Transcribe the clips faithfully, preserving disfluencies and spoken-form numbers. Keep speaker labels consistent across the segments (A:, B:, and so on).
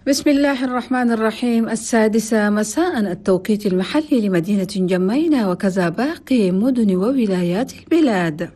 A: بسم الله الرحمن الرحيم. السادسة مساء التوقيت المحلي لمدينة جمينة وكذا باقي مدن وولايات البلاد.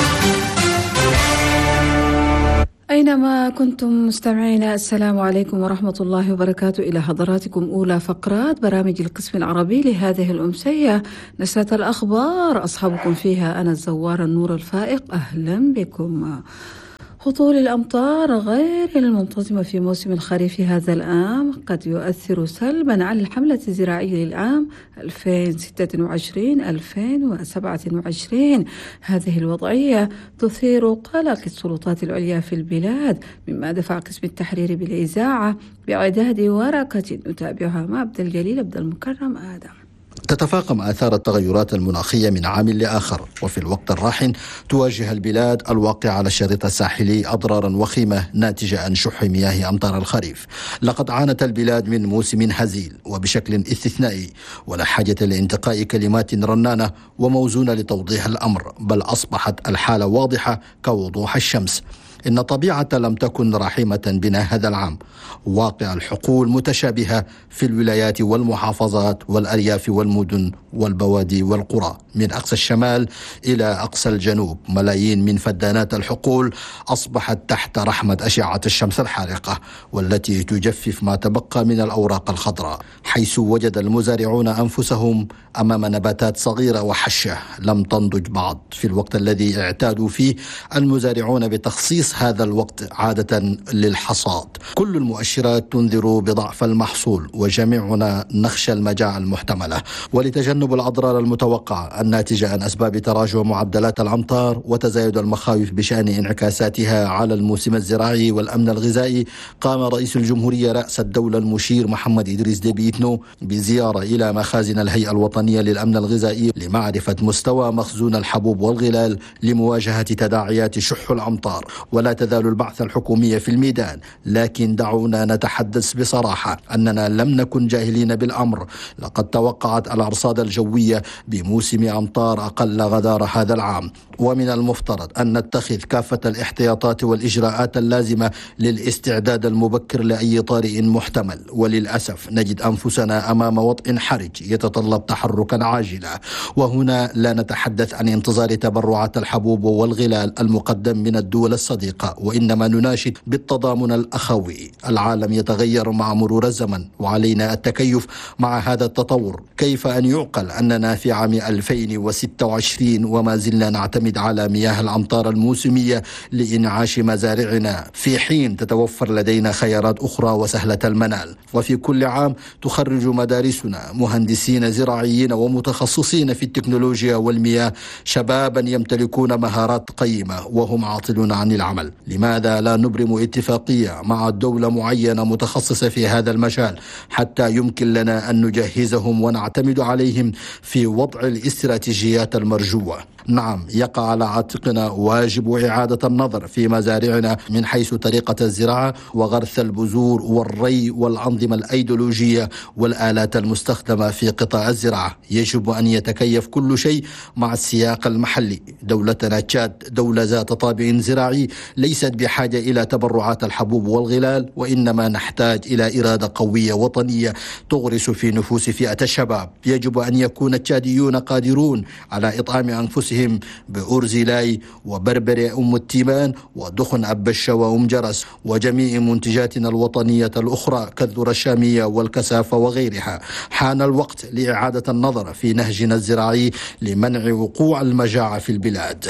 A: أينما كنتم مستمعينا، السلام عليكم ورحمة الله وبركاته. إلى حضراتكم أولى فقرات برامج القسم العربي لهذه الأمسية، نشرة الأخبار أصحابكم فيها أنا الزوار النور الفائق. أهلا بكم. هطول الأمطار غير المنتظمة في موسم الخريف هذا العام قد يؤثر سلبا على الحملة الزراعية للعام ألفين وستة وعشرين ألفين وسبعة وعشرين. هذه الوضعية تثير قلق السلطات العليا في البلاد، مما دفع قسم التحرير بالإذاعة بإعداد ورقة نتابعها مع عبد الجليل عبد المكرم آدم.
B: تتفاقم آثار التغيرات المناخية من عام لآخر، وفي الوقت الراهن تواجه البلاد الواقع على الشريط الساحلي أضرارا وخيمة ناتجة عن شح مياه أمطار الخريف. لقد عانت البلاد من موسم هزيل وبشكل استثنائي، ولا حاجة لانتقاء كلمات رنانة وموزونة لتوضيح الأمر، بل أصبحت الحالة واضحة كوضوح الشمس. إن الطبيعة لم تكن رحيمة بنا هذا العام. واقع الحقول متشابهة في الولايات والمحافظات والأرياف والمدن والبوادي والقرى، من أقصى الشمال إلى أقصى الجنوب. ملايين من فدانات الحقول أصبحت تحت رحمة أشعة الشمس الحارقة، والتي تجفف ما تبقى من الأوراق الخضراء، حيث وجد المزارعون أنفسهم أمام نباتات صغيرة وحشة لم تنضج بعد، في الوقت الذي اعتادوا فيه المزارعون بتخصيص هذا الوقت عادة للحصاد. كل المؤشرات تنذر بضعف المحصول، وجميعنا نخشى المجاعة المحتملة. ولتجنب الأضرار المتوقعة الناتجة عن أسباب تراجع معدلات الأمطار وتزايد المخاوف بشأن انعكاساتها على الموسم الزراعي والأمن الغذائي، قام رئيس الجمهورية رأس الدولة المشير محمد إدريس ديبي إتنو بزيارة إلى مخازن الهيئة الوطنية للأمن الغذائي لمعرفة مستوى مخزون الحبوب والغلال لمواجهة تداعيات شح الأمطار. ولا تزال البعثة الحكومية في الميدان، لكن دعونا نتحدث بصراحة أننا لم نكن جاهلين بالأمر. لقد توقعت الأرصاد الجوية بموسم أمطار أقل غدارة هذا العام، ومن المفترض أن نتخذ كافة الاحتياطات والإجراءات اللازمة للاستعداد المبكر لأي طارئ محتمل. وللأسف نجد أنفسنا أمام وضع حرج يتطلب تحركا عاجلا. وهنا لا نتحدث عن انتظار تبرعات الحبوب والغلال المقدم من الدول الصديقة، وإنما نناشد بالتضامن الأخوي. العالم يتغير مع مرور الزمن، وعلينا التكيف مع هذا التطور. كيف أن يعقل أننا في عام ألفين وستة وعشرين وما زلنا نعتمد على مياه الأمطار الموسمية لإنعاش مزارعنا، في حين تتوفر لدينا خيارات أخرى وسهلة المنال؟ وفي كل عام تخرج مدارسنا مهندسين زراعيين ومتخصصين في التكنولوجيا والمياه، شبابا يمتلكون مهارات قيمة وهم عاطلون عن العمل. لماذا لا نبرم اتفاقية مع دولة معينة متخصصة في هذا المجال حتى يمكن لنا أن نجهزهم ونعتمد عليهم في وضع الاستراتيجيات المرجوة؟ نعم، يقع على عاتقنا واجب إعادة النظر في مزارعنا من حيث طريقة الزراعة وغرث البذور والري والأنظمة الأيديولوجية والآلات المستخدمة في قطاع الزراعة. يجب أن يتكيف كل شيء مع السياق المحلي. دولتنا تشاد دولة ذات طابع زراعي، ليست بحاجة إلى تبرعات الحبوب والغلال، وإنما نحتاج إلى إرادة قوية وطنية تغرس في نفوس فئة الشباب. يجب أن يكون التشاديون قادرون على إطعام أنفسهم بأرز لاي وبربري أم التيمان ودخن أبشة وأم جرس وجميع منتجاتنا الوطنية الأخرى كالذرة الشامية والكسافة وغيرها. حان الوقت لإعادة النظر في نهجنا الزراعي لمنع وقوع المجاعة في البلاد.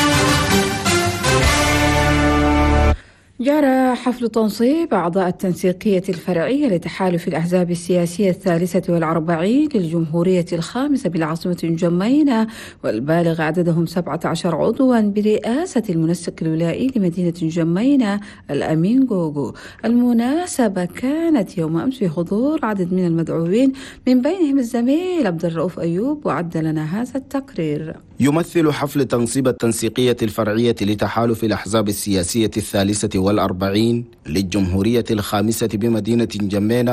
A: جرى حفل تنصيب أعضاء التنسيقية الفرعية لتحالف الأحزاب السياسية الثالثة والأربعين للجمهورية الخامسة بالعاصمة جمينة، والبالغ عددهم سبعة عشر عضوا برئاسة المنسق الولائي لمدينة جمينة الأمين جوجو. المناسبة كانت يوم أمس بحضور عدد من المدعوين، من بينهم الزميل عبد الرؤوف أيوب، وعد لنا هذا التقرير.
C: يمثل حفل تنصيب التنسيقية الفرعية لتحالف الأحزاب السياسية الثالثة والأربعين للجمهورية الخامسة بمدينة جمينة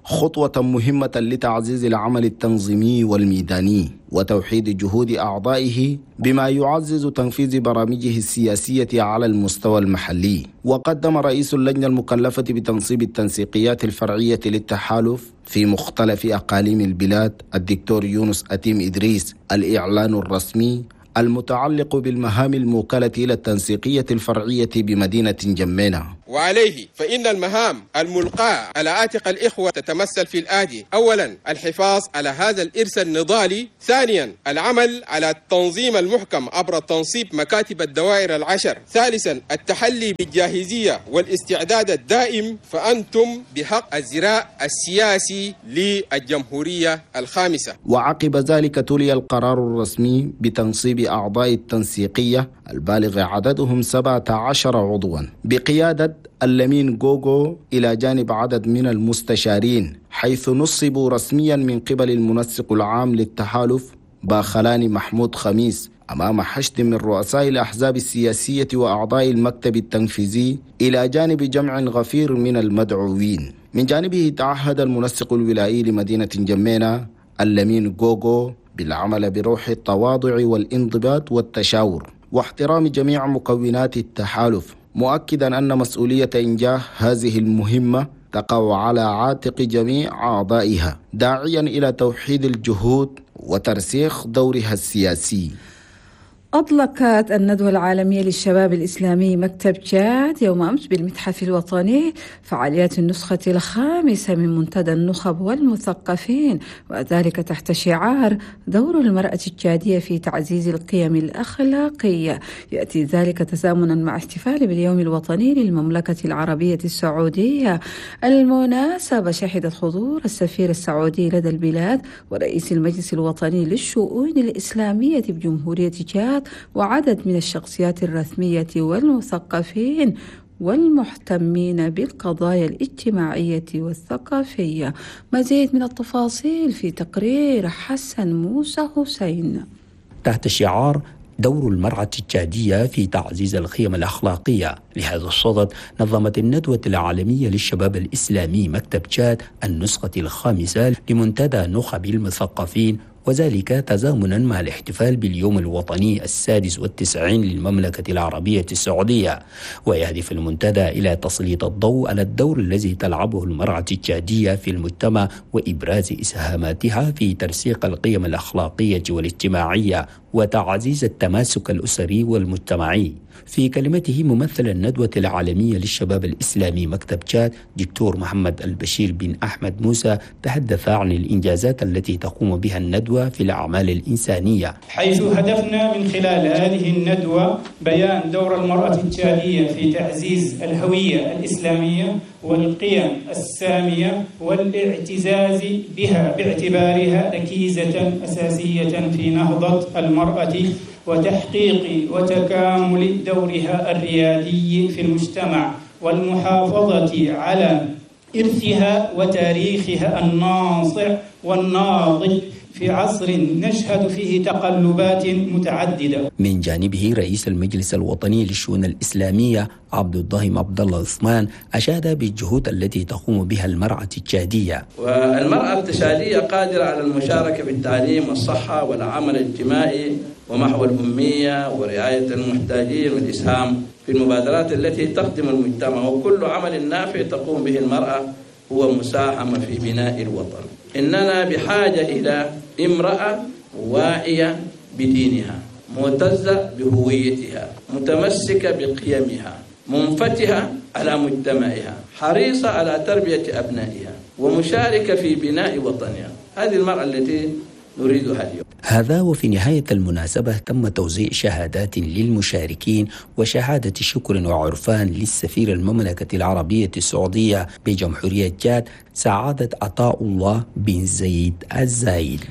C: خطوة مهمة لتعزيز العمل التنظيمي والميداني وتوحيد جهود أعضائه بما يعزز تنفيذ برامجه السياسية على المستوى المحلي. وقدم رئيس اللجنة المكلفة بتنصيب التنسيقيات الفرعية للتحالف في مختلف أقاليم البلاد الدكتور يونس أتيم إدريس الإعلان الرسمي المتعلق بالمهام الموكلة إلى التنسيقية الفرعية بمدينة جمينة.
D: وعليه فإن المهام الملقاة على عاتق الإخوة تتمثل في الآتي: أولا الحفاظ على هذا الإرث النضالي، ثانيا العمل على التنظيم المحكم عبر تنصيب مكاتب الدوائر العشر، ثالثا التحلي بالجاهزية والاستعداد الدائم، فأنتم بحق الزراء السياسي للجمهورية الخامسة.
C: وعقب ذلك تلي القرار الرسمي بتنصيب أعضاء التنسيقية البالغ عددهم سبعة عشر عضوا بقيادة اللمين جوجو إلى جانب عدد من المستشارين، حيث نصبوا رسميا من قبل المنسق العام للتحالف باخلاني محمود خميس أمام حشد من رؤساء الأحزاب السياسية وأعضاء المكتب التنفيذي إلى جانب جمع غفير من المدعوين. من جانبه تعهد المنسق الولائي لمدينة جمينة اللمين جوجو بالعمل بروح التواضع والانضباط والتشاور واحترام جميع مكونات التحالف، مؤكدا أن مسؤولية إنجاح هذه المهمة تقع على عاتق جميع أعضائها، داعيا إلى توحيد الجهود وترسيخ دورها السياسي.
A: أطلقت الندوة العالمية للشباب الإسلامي مكتب جاد يوم أمس بالمتحف الوطني فعاليات النسخة الخامسة من منتدى النخب والمثقفين، وذلك تحت شعار دور المرأة الجادية في تعزيز القيم الأخلاقية. يأتي ذلك تزامنا مع احتفال باليوم الوطني للمملكة العربية السعودية. المناسبة شهدت حضور السفير السعودي لدى البلاد ورئيس المجلس الوطني للشؤون الإسلامية بجمهورية جاد وعدد من الشخصيات الرسمية والمثقفين والمهتمين بالقضايا الاجتماعية والثقافية. مزيد من التفاصيل في تقرير حسن موسى حسين.
E: تحت شعار دور المرأة الجادية في تعزيز القيم الأخلاقية، لهذا الصدد نظمت الندوة العالمية للشباب الإسلامي مكتب جاد النسخة الخامسة لمنتدى نخب المثقفين، وذلك تزامنا مع الاحتفال باليوم الوطني السادس والتسعين للمملكة العربية السعودية. ويهدف المنتدى إلى تسليط الضوء على الدور الذي تلعبه المرأة الجادية في المجتمع وإبراز إسهاماتها في ترسيخ القيم الأخلاقية والاجتماعية وتعزيز التماسك الأسري والمجتمعي. في كلمته ممثل الندوة العالمية للشباب الإسلامي مكتب جاد دكتور محمد البشير بن أحمد موسى تحدث عن الإنجازات التي تقوم بها الندوة في الأعمال الإنسانية،
F: حيث هدفنا من خلال هذه الندوة بيان دور المرأة الجادية في تعزيز الهوية الإسلامية والقيم السامية والاعتزاز بها باعتبارها ركيزة أساسية في نهضة المرأة وتحقيق وتكامل دورها الريادي في المجتمع والمحافظة على إرثها وتاريخها الناصع والناضج في عصر نشهد فيه تقلبات متعددة.
E: من جانبه رئيس المجلس الوطني للشؤون الإسلامية عبد الضاهم عبد الله عثمان أشاد بالجهود التي تقوم بها المرأة الجادية.
G: والمرأة الجادية قادرة على المشاركة في التعليم والصحة والعمل الاجتماعي ومحو الأمية ورعاية المحتاجين والإسهام في المبادرات التي تخدم المجتمع، وكل عمل نافع تقوم به المرأة هو مساهمة في بناء الوطن. إننا بحاجة إلى امرأة واعية بدينها، معتزة بهويتها، متمسكة بقيمها، منفتحة على مجتمعها، حريصة على تربية أبنائها، ومشاركة في بناء وطنها. هذه المرأة التي نريدها اليوم.
E: هذا وفي نهاية المناسبة تم توزيع شهادات للمشاركين وشهادة شكر وعرفان للسفير المملكة العربية السعودية بجمهورية جاد سعادة عطاء الله بن زيد الزايد.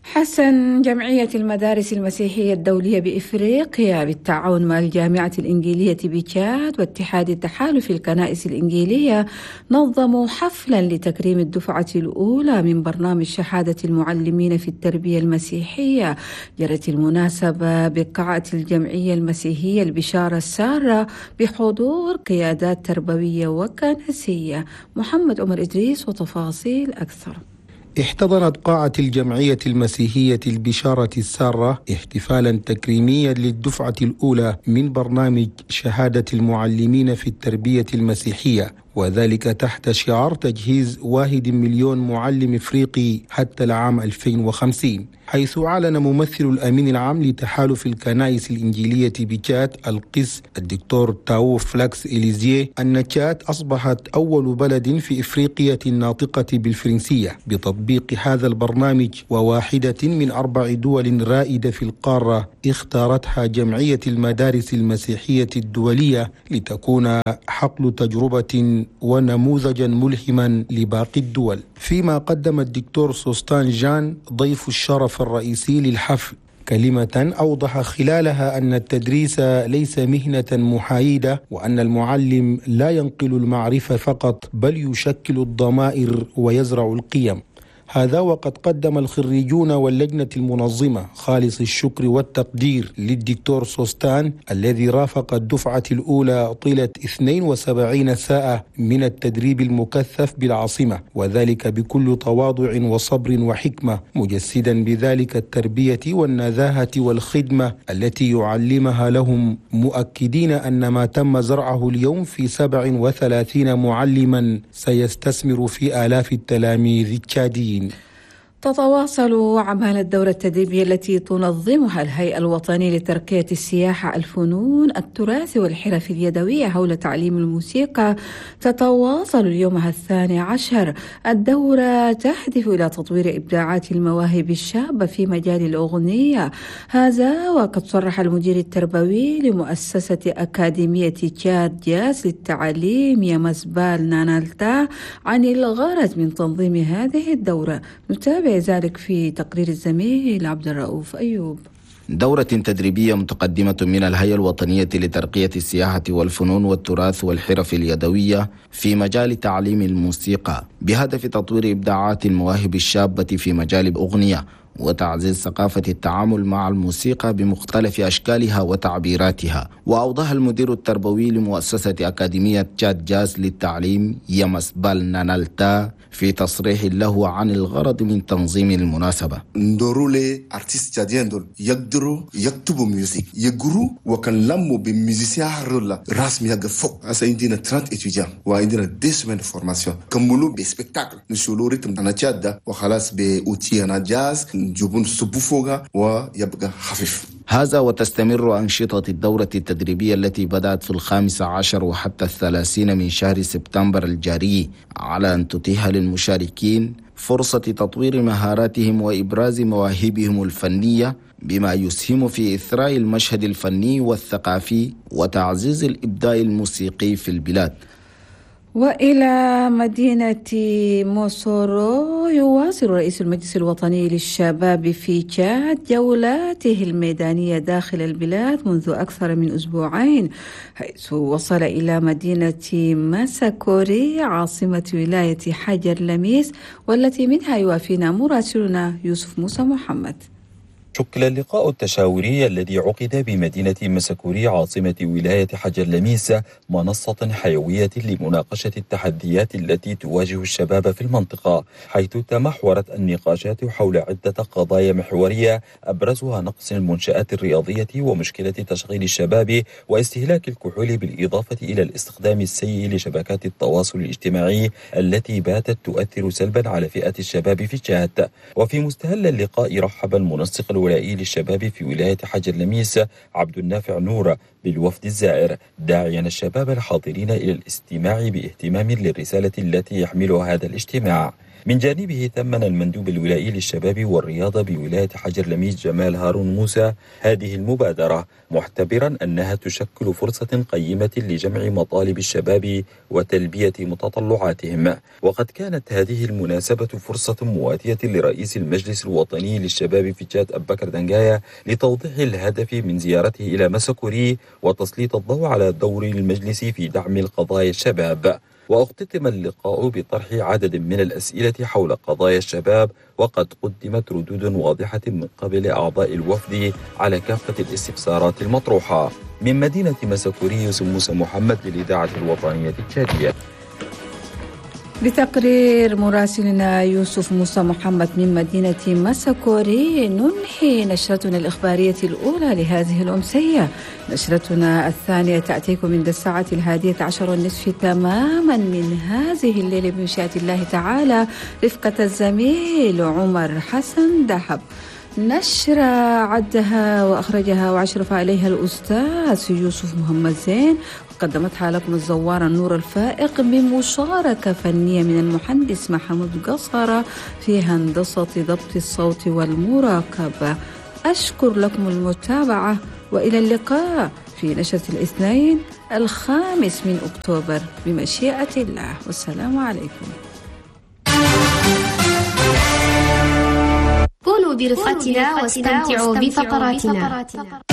A: حسن جمعية المدارس المسيحية الدولية بإفريقيا بالتعاون مع الجامعة الإنجيلية بتشاد واتحاد التحالف الكنائس الإنجيلية نظموا حفلا لتكريم الدفعة الأولى من برنامج شهادة المعلمين في التربية المسيحية. جرت المناسبة بقاعة الجمعية المسيحية البشارة السارة بحضور قيادات تربوية وكنسية. محمد عمر إدريس وتفاصيل أكثر.
H: احتضنت قاعة الجمعية المسيحية البشارة السارة احتفالا تكريميا للدفعة الأولى من برنامج شهادة المعلمين في التربية المسيحية، وذلك تحت شعار تجهيز واحد مليون معلم إفريقي حتى العام ألفين وخمسين، حيث أعلن ممثل الأمين العام لتحالف الكنائس الإنجيلية بتشاد القس الدكتور تاو فلاكس إليزيه أن تشاد أصبحت أول بلد في إفريقيا الناطقة بالفرنسية بتطبيق هذا البرنامج، وواحدة من أربع دول رائدة في القارة اختارتها جمعية المدارس المسيحية الدولية لتكون حقل تجربة ونموذجا ملهما لباقي الدول. فيما قدم الدكتور سوستان جان ضيف الشرف الرئيسي للحفل كلمة أوضح خلالها أن التدريس ليس مهنة محايدة، وأن المعلم لا ينقل المعرفة فقط بل يشكل الضمائر ويزرع القيم. هذا وقد قدم الخريجون واللجنة المنظمة خالص الشكر والتقدير للدكتور سوستان الذي رافق الدفعة الأولى طيلة اثنتين وسبعين ساعة من التدريب المكثف بالعاصمة، وذلك بكل تواضع وصبر وحكمة، مجسدا بذلك التربية والنزاهة والخدمة التي يعلمها لهم، مؤكدين أن ما تم زرعه اليوم في سبع وثلاثين معلما سيستثمر في آلاف التلاميذ التشاديين.
A: تتواصل أعمال الدورة التدريبية التي تنظمها الهيئة الوطنية لترقية السياحة، الفنون، التراث والحرف اليدوية حول تعليم الموسيقى. تتواصل اليومها الثاني عشر. الدورة تهدف إلى تطوير إبداعات المواهب الشابة في مجال الأغنية. هذا وقد صرح المدير التربوي لمؤسسة أكاديمية تشاد جاز للتعليم يمسبال نانالتا عن الغرض من تنظيم هذه الدورة. نتابع ذلك في تقرير الزميل عبد الرؤوف أيوب.
C: دورة تدريبية متقدمة من الهيئة الوطنية لترقية السياحة والفنون والتراث والحرف اليدوية في مجال تعليم الموسيقى بهدف تطوير إبداعات المواهب الشابة في مجال الأغنية وتعزيز ثقافة التعامل مع الموسيقى بمختلف أشكالها وتعبيراتها. وأوضح المدير التربوي لمؤسسة أكاديمية تشاد جاز للتعليم يمسبال نانالتا في تصريح له عن الغرض من تنظيم المناسبة.
I: ندورولي ارتيست تشاديين دول يقدروا يكتبوا ميوزك يقروا وكان لموا بميوزيسيا رولا رسمي يقف فوق. هسه عندنا ثلاثين اتجاه وعندنا دي سمين فورماسيون كملوا بسبكتاكل نشولوا ريتم انا تشاد وخلاص بأوتي انا جاز نجيبون سبوفوغا ويبقى خفيف.
C: هذا وتستمر أنشطة الدورة التدريبية التي بدأت في الخامس عشر وحتى الثلاثين من شهر سبتمبر الجاري على أن تتيح للمشاركين فرصة تطوير مهاراتهم وإبراز مواهبهم الفنية بما يسهم في إثراء المشهد الفني والثقافي وتعزيز الإبداع الموسيقي في البلاد.
A: وإلى مدينة موسورو يواصل رئيس المجلس الوطني للشباب في تشاد جولاته الميدانية داخل البلاد منذ أكثر من أسبوعين، حيث وصل إلى مدينة ماساكوري عاصمة ولاية حجر لميس، والتي منها يوافينا مراسلنا يوسف موسى محمد.
J: شكل اللقاء التشاوري الذي عقد بمدينة مسكوري عاصمة ولاية حجر لميس منصة حيوية لمناقشة التحديات التي تواجه الشباب في المنطقة، حيث تمحورت النقاشات حول عدة قضايا محورية أبرزها نقص المنشآت الرياضية ومشكلة تشغيل الشباب واستهلاك الكحول، بالإضافة إلى الاستخدام السيء لشبكات التواصل الاجتماعي التي باتت تؤثر سلبا على فئة الشباب في تشاد. وفي مستهل اللقاء رحب المنسق الولائي للشباب في ولاية حجر لميس عبد النافع نور بالوفد الزائر، داعيا الشباب الحاضرين إلى الاستماع باهتمام للرسالة التي يحملها هذا الاجتماع. من جانبه ثمن المندوب الولائي للشباب والرياضة بولاية حجر لميس جمال هارون موسى هذه المبادرة، معتبرا أنها تشكل فرصة قيمة لجمع مطالب الشباب وتلبية متطلعاتهم. وقد كانت هذه المناسبة فرصة مواتية لرئيس المجلس الوطني للشباب في تشاد أبو بكر دنجايا لتوضيح الهدف من زيارته إلى مسكوري وتسليط الضوء على دور المجلس في دعم القضايا الشباب. واختتم اللقاء بطرح عدد من الأسئلة حول قضايا الشباب، وقد قدمت ردود واضحة من قبل أعضاء الوفد على كافة الاستفسارات المطروحة. من مدينة مسكوري يوسف موسى محمد للإذاعة الوطنية التشادية.
A: بتقرير مراسلنا يوسف موسى محمد من مدينة مسكوري ننهي نشرتنا الإخبارية الأولى لهذه الأمسية. نشرتنا الثانية تأتيكم من الساعة الهادية عشر والنصف تماما من هذه الليلة بمشيئة الله تعالى رفقة الزميل عمر حسن دهب. نشرة عدها وأخرجها وأشرف عليها الأستاذ يوسف محمد زين، وقدمتها لكم الزوار النور الفائق بمشاركة فنية من المهندس محمود قصرة في هندسة ضبط الصوت والمراقبة. أشكر لكم المتابعة وإلى اللقاء في نشرة الاثنين الخامس من أكتوبر بمشيئة الله، والسلام عليكم.
K: كونوا برفقتنا واستمتعوا بفقراتنا.